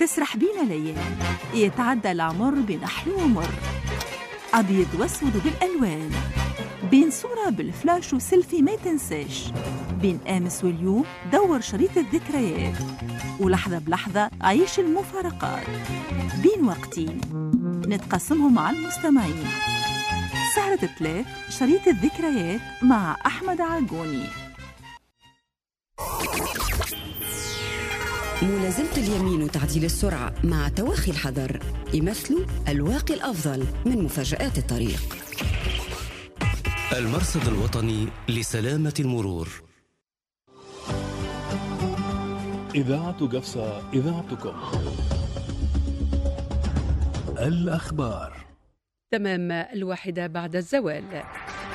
تسرح بينا ليال، يتعدى العمر بين حلو ومر، أبيض وأسود بالألوان، بين صورة بالفلاش وسيلفي ما تنساش، بين أمس واليوم دور شريط الذكريات، ولحظة بلحظة عيش المفارقات، بين وقتين نتقسمهم مع المستمعين. سهرة 3 شريط الذكريات مع أحمد عاجوني. ملازمة اليمين وتعديل السرعة مع تواخي الحذر يمثلوا الواقي الأفضل من مفاجآت الطريق. المرصد الوطني لسلامة المرور. إذاعة قفصة، إذاعتكم. الأخبار تمام 1 بعد الزوال.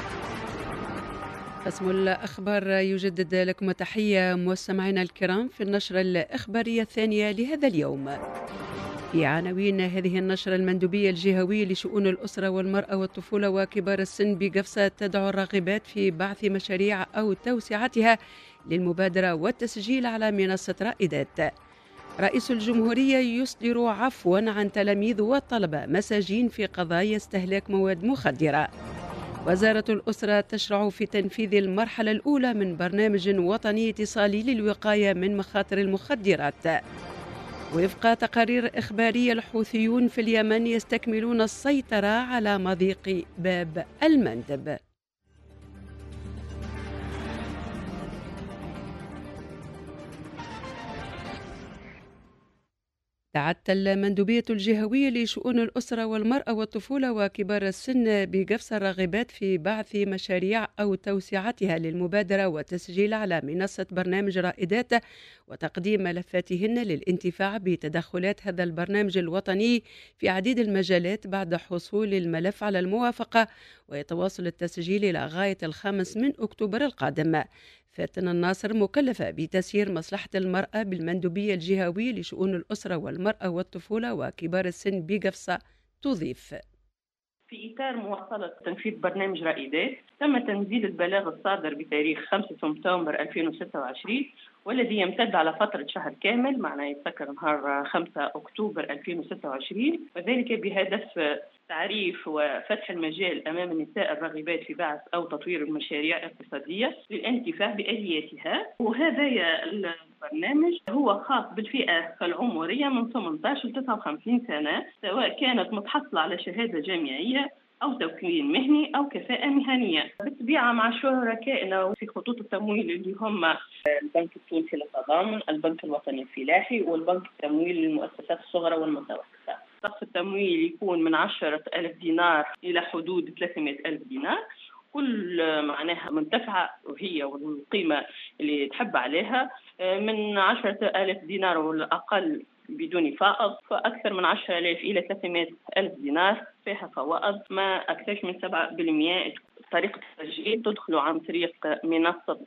قسم الأخبار يجدد لكم تحية مستمعينا الكرام في النشرة الإخبارية الثانية لهذا اليوم. في عناوين هذه النشرة: المندوبية الجهوية لشؤون الأسرة والمرأة والطفولة وكبار السن بقفصة تدعو الراغبات في بعث مشاريع أو توسعتها للمبادرة والتسجيل على منصة رائدات. رئيس الجمهورية يصدر عفوا عن تلاميذ وطلبة مساجين في قضايا استهلاك مواد مخدرة. وزارة الأسرة تشرع في تنفيذ المرحلة الأولى من برنامج وطني اتصالي للوقاية من مخاطر المخدرات. وفق تقارير إخبارية، الحوثيون في اليمن يستكملون السيطرة على مضيق باب المندب. دعت المندوبية الجهوية لشؤون الأسرة والمرأة والطفولة وكبار السن بقفص الراغبات في بعث مشاريع أو توسعتها للمبادرة والتسجيل على منصة برنامج رائدات، وتقديم ملفاتهن للانتفاع بتدخلات هذا البرنامج الوطني في عديد المجالات بعد حصول الملف على الموافقة، ويتواصل التسجيل إلى غاية 5 أكتوبر القادم. فاتن الناصر مكلفة بتسيير مصلحة المرأة بالمندوبية الجهوية لشؤون الأسرة والمرأة والطفولة وكبار السن بقفصة تضيف: في إطار مواصلة تنفيذ برنامج رائدات، تم تنزيل البلاغ الصادر بتاريخ 5 سبتمبر 2026 والذي يمتد على فترة شهر كامل، معناه يتذكر نهار 5 أكتوبر 2026، وذلك بهدف تعريف وفتح المجال أمام النساء الراغبات في بعث أو تطوير المشاريع الاقتصادية للانتفاع بآلياتها. وهذا البرنامج هو خاص بالفئة العمرية من 18 ل 59 سنة، سواء كانت متحصلة على شهادة جامعية أو تكوين مهني أو كفاءة مهنية، بالطبيعة مع شركائنا في خطوط التمويل اللي هم البنك التونسي للتضامن، البنك الوطني الفلاحي، والبنك التمويل للمؤسسات الصغرى والمتوسطة. سقف التمويل يكون من 10,000 دينار إلى حدود 300,000 دينار، كل معناها منتفعة وهي والقيمة اللي تحب عليها من 10,000 دينار والأقل بدون فائض، فأكثر من 10,000 إلى 300,000 دينار فيها فوائد ما أكثر من 7%. طريقة التسجيل تدخلوا عن طريق منصة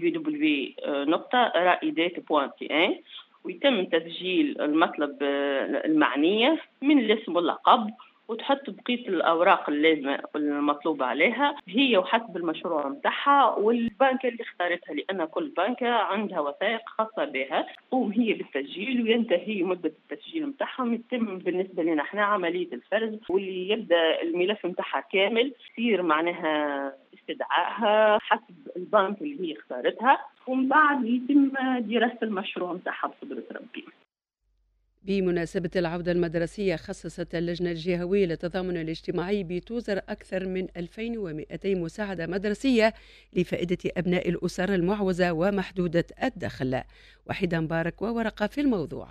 www.raidat.tn ويتم تسجيل المطلب المعنية من الاسم واللقب، وتحط بقية الأوراق اللازمة المطلوبة عليها هي وحسب المشروع متاعها والبنك اللي اختارتها، لأن كل بنك عندها وثائق خاصة بها. تقوم هي بالتسجيل وينتهي مدة التسجيل متاعهم. يتم بالنسبة لنا احنا عملية الفرز، واللي يبدأ الملف متاعها كامل يصير معناها استدعائها حسب البنك اللي هي اختارتها، ومن بعد يتم دراسة المشروع متاعها بقدرة ربي. بمناسبة العودة المدرسية، خصصت اللجنة الجهوية للتضامن الاجتماعي بتوزر أكثر من 2200 مساعدة مدرسية لفائدة أبناء الأسر المعوزة ومحدودة الدخل. وحيدة مبارك وورقة في الموضوع.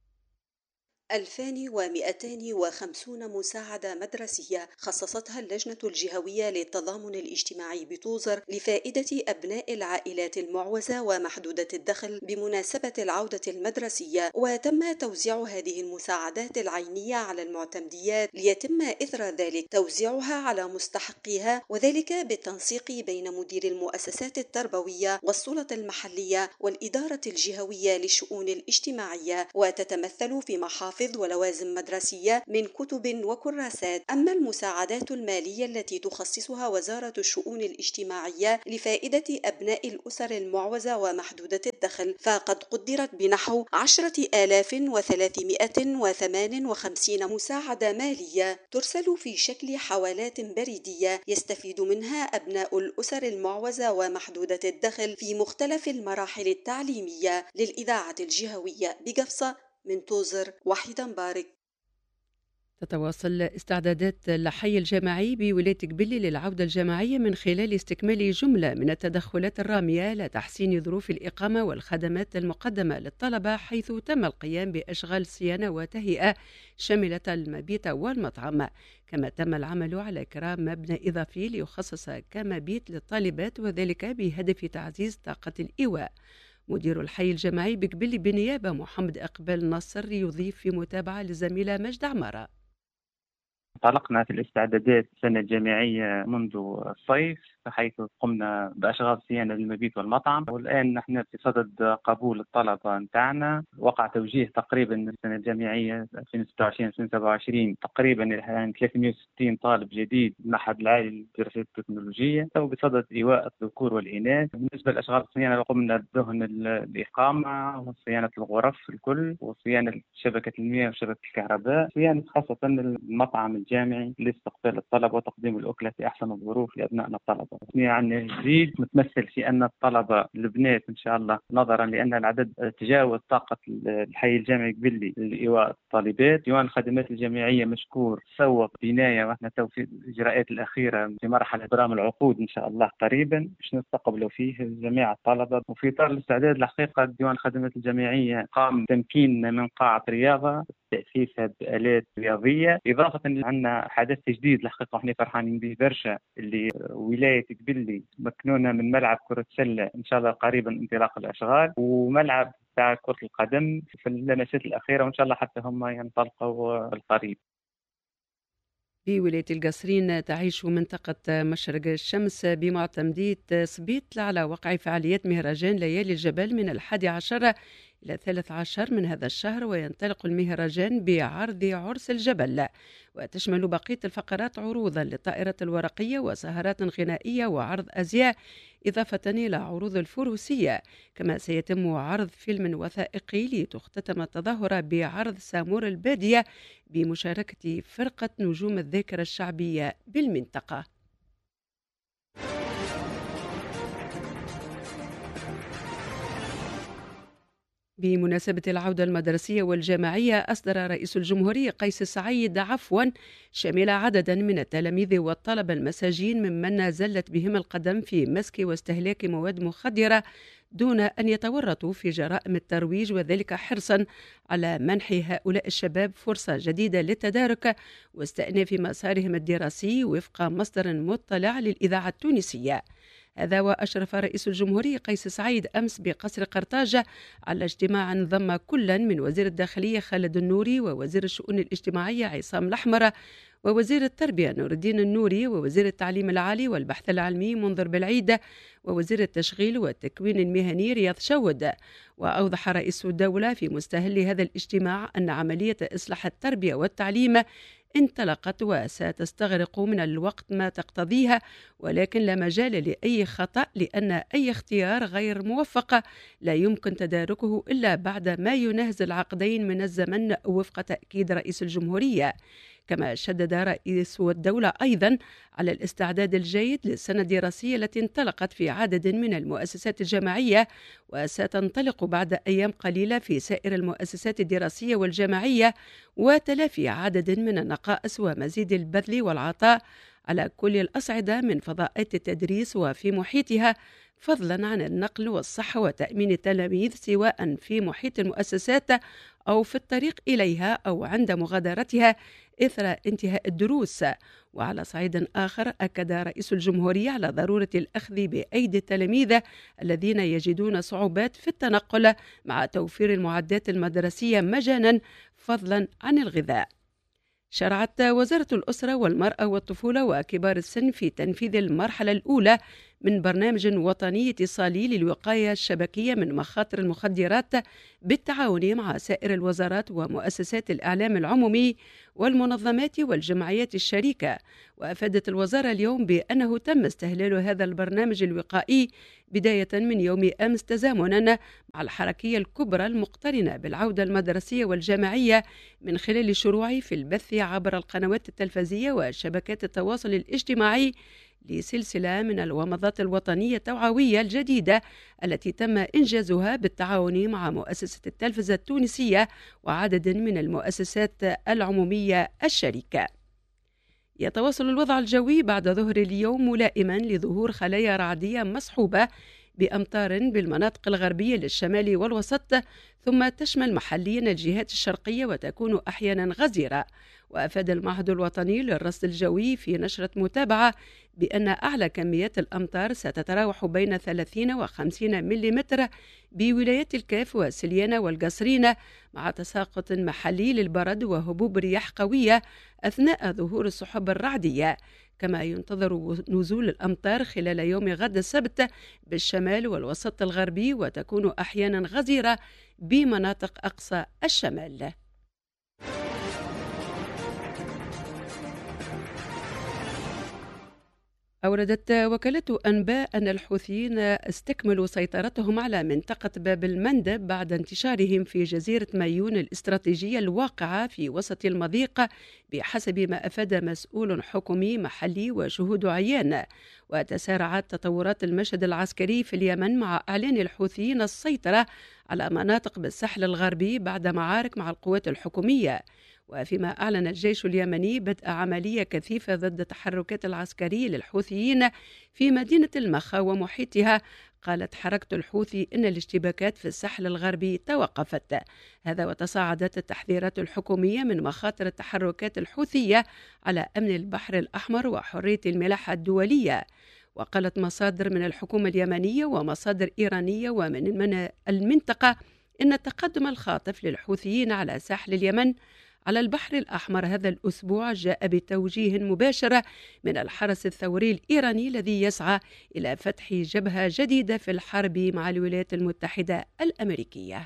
2250 مساعدة مدرسية خصصتها اللجنة الجهوية للتضامن الاجتماعي بتوزر لفائدة أبناء العائلات المعوزة ومحدودة الدخل بمناسبة العودة المدرسية، وتم توزيع هذه المساعدات العينية على المعتمديات ليتم إثر ذلك توزيعها على مستحقيها، وذلك بالتنسيق بين مدير المؤسسات التربوية والسلطة المحلية والإدارة الجهوية للشؤون الاجتماعية، وتتمثل في محافظ محافظ ولوازم مدرسية من كتب وكراسات. أما المساعدات المالية التي تخصصها وزارة الشؤون الاجتماعية لفائدة أبناء الأسر المعوزة ومحدودة الدخل فقد قدرت بنحو 10,358 مساعدة مالية ترسل في شكل حوالات بريدية يستفيد منها أبناء الأسر المعوزة ومحدودة الدخل في مختلف المراحل التعليمية. للإذاعة الجهوية بقفصة من توزر وحيد مبارك. تتواصل استعدادات الحي الجامعي بولاية قبلي للعودة الجماعية من خلال استكمال جملة من التدخلات الرامية لتحسين ظروف الإقامة والخدمات المقدمة للطلبة، حيث تم القيام بأشغال صيانة وتهيئة شاملة المبيت والمطعم، كما تم العمل على إكرام مبنى إضافي ليخصص كمبيت للطالبات، وذلك بهدف تعزيز طاقة الإيواء. مدير الحي الجامعي بقبلي بالنيابة محمد إقبال نصر يضيف في متابعة للزميلة مجد عمارة. انطلقنا في الاستعدادات السنة الجامعية منذ الصيف، حيث قمنا بأشغال صيانة للمبيت والمطعم، والآن نحن في صدد قبول الطلبة نتاعنا. وقع توجيه تقريبا السنة الجامعية 2026-2027 تقريبا 360 طالب جديد بالمعهد العالي للدراسات التكنولوجية، وبصدد إيواء الذكور والإناث. بالنسبة لأشغال الصيانة قمنا بدهن الإقامة وصيانة الغرف الكل وصيانة شبكة المياه وشبكة الكهرباء، صيانة خاصة المطعم الجامعي لاستقبال الطلبة وتقديم الأكلة في أحسن الظروف لأبنائنا الطلبة. يعني جديد متمثل في أن الطلبة البنات إن شاء الله، نظرا لأن العدد تجاوز طاقة الحي الجامعي قبلي لإيواء الطالبات. ديوان الخدمات الجامعية مشكور سوى بناية، وإحنا تو في الإجراءات الأخيرة في مرحلة برام العقود إن شاء الله قريبا باش نستقبلوا فيه جميع الطلبة. وفي إطار الاستعداد الحقيقة ديوان الخدمات الجامعية قام تمكين من قاعة رياضة تأسيسها بآلات رياضية، إضافة عندنا حدث جديد الحقيقة وإحنا فرحانين به برشا، اللي ولاية قبلي مكنونة من ملعب كرة سلة إن شاء الله قريبا انطلاق الأشغال، وملعب تاع كرة القدم في اللمسات الأخيرة، وإن شاء الله حتى هم ينطلقوا القريب. في ولاية القصرين تعيش منطقة مشرق الشمس بمعتمدية صبيط على وقع فعاليات مهرجان ليالي الجبل من 11 إلى 13 من هذا الشهر، وينطلق المهرجان بعرض عرس الجبل، وتشمل بقية الفقرات عروضا للطائرة الورقية وسهرات غنائية وعرض أزياء، إضافة إلى عروض الفروسية. كما سيتم عرض فيلم وثائقي لتختتم التظاهرة بعرض سامور البادية بمشاركة فرقة نجوم الذاكرة الشعبية بالمنطقة. بمناسبة العودة المدرسية والجامعية، أصدر رئيس الجمهورية قيس سعيد عفوا شمل عددا من التلاميذ والطلبة المساجين ممن زلت بهم القدم في مسك واستهلاك مواد مخدرة دون أن يتورطوا في جرائم الترويج، وذلك حرصا على منح هؤلاء الشباب فرصة جديدة للتدارك واستئناف مسارهم الدراسي وفق مصدر مطلع للإذاعة التونسية. هذا وأشرف رئيس الجمهورية قيس سعيد أمس بقصر قرطاج على اجتماع ضم كلا من وزير الداخلية خالد النوري ووزير الشؤون الاجتماعية عصام الأحمر ووزير التربية نور الدين النوري ووزير التعليم العالي والبحث العلمي منذر بالعيد ووزير التشغيل والتكوين المهني رياض شود. وأوضح رئيس الدولة في مستهل هذا الاجتماع أن عملية إصلاح التربية والتعليم انطلقت وستستغرق من الوقت ما تقتضيها، ولكن لا مجال لأي خطأ، لأن أي اختيار غير موفق لا يمكن تداركه إلا بعد ما يناهز العقدين من الزمن وفق تأكيد رئيس الجمهورية. كما شدد رئيس الدولة أيضا على الاستعداد الجيد للسنة الدراسية التي انطلقت في عدد من المؤسسات الجامعية وستنطلق بعد أيام قليلة في سائر المؤسسات الدراسية والجامعية، وتلافي عدد من النقائص ومزيد البذل والعطاء على كل الأصعدة من فضاءات التدريس وفي محيطها، فضلا عن النقل والصحة وتأمين التلاميذ سواء في محيط المؤسسات أو في الطريق إليها أو عند مغادرتها إثر انتهاء الدروس. وعلى صعيد آخر أكد رئيس الجمهورية على ضرورة الأخذ بأيدي التلاميذ الذين يجدون صعوبات في التنقل مع توفير المعدات المدرسية مجانا فضلا عن الغذاء. شرعت وزارة الأسرة والمرأة والطفولة وكبار السن في تنفيذ المرحلة الأولى من برنامج وطني اتصالي للوقاية الشبكية من مخاطر المخدرات بالتعاون مع سائر الوزارات ومؤسسات الإعلام العمومي والمنظمات والجمعيات الشريكة. وأفادت الوزارة اليوم بأنه تم استهلال هذا البرنامج الوقائي بداية من يوم أمس تزامنا مع الحركية الكبرى المقترنة بالعودة المدرسية والجامعية من خلال شروعه في البث عبر القنوات التلفزية وشبكات التواصل الاجتماعي لسلسلة من الومضات الوطنية التوعوية الجديدة التي تم إنجازها بالتعاون مع مؤسسة التلفزة التونسية وعدد من المؤسسات العمومية الشريكة. يتواصل الوضع الجوي بعد ظهر اليوم ملائما لظهور خلايا رعدية مصحوبة بأمطار بالمناطق الغربية للشمال والوسط، ثم تشمل محليا الجهات الشرقية وتكون أحيانا غزيرة. وأفاد المعهد الوطني للرصد الجوي في نشرة متابعة بأن أعلى كميات الأمطار ستتراوح بين 30 و50 ملم بولايات الكاف وسليانة والقصرين، مع تساقط محلي للبرد وهبوب رياح قوية أثناء ظهور السحب الرعدية. كما ينتظر نزول الأمطار خلال يوم غد السبت بالشمال والوسط الغربي، وتكون أحيانا غزيرة بمناطق أقصى الشمال. أوردت وكالة أنباء أن الحوثيين استكملوا سيطرتهم على منطقة باب المندب بعد انتشارهم في جزيرة مايون الاستراتيجية الواقعة في وسط المضيق، بحسب ما أفاد مسؤول حكومي محلي وشهود عيان. وتسارعت تطورات المشهد العسكري في اليمن مع إعلان الحوثيين السيطرة على مناطق بالساحل الغربي بعد معارك مع القوات الحكومية. وفيما أعلن الجيش اليمني بدء عملية كثيفة ضد التحركات العسكرية للحوثيين في مدينة المخا ومحيطها، قالت حركة الحوثي إن الاشتباكات في الساحل الغربي توقفت. هذا وتصاعدت التحذيرات الحكومية من مخاطر التحركات الحوثية على أمن البحر الأحمر وحرية الملاحة الدولية. وقالت مصادر من الحكومة اليمنية ومصادر إيرانية ومن المنطقة إن التقدم الخاطف للحوثيين على ساحل اليمن على البحر الأحمر هذا الأسبوع جاء بتوجيه مباشر من الحرس الثوري الإيراني الذي يسعى إلى فتح جبهة جديدة في الحرب مع الولايات المتحدة الأمريكية.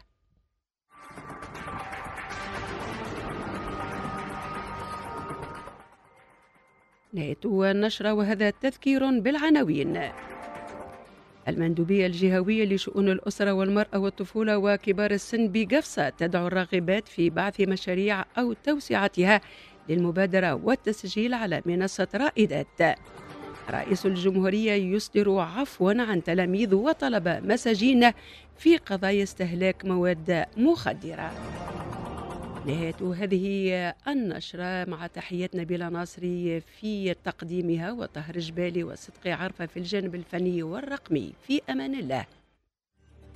نهاية النشرة وهذا تذكير بالعناوين. المندوبية الجهوية لشؤون الأسرة والمرأة والطفولة وكبار السن بقفصة تدعو الراغبات في بعث مشاريع أو توسعتها للمبادرة والتسجيل على منصة رائدات. رئيس الجمهورية يصدر عفوا عن تلاميذ وطلبة مساجين في قضايا استهلاك مواد مخدرة. نهاية هذه النشرة مع تحيات نبيلة ناصري في تقديمها وطهر جبالي وصدقي عرفة في الجانب الفني والرقمي. في أمان الله.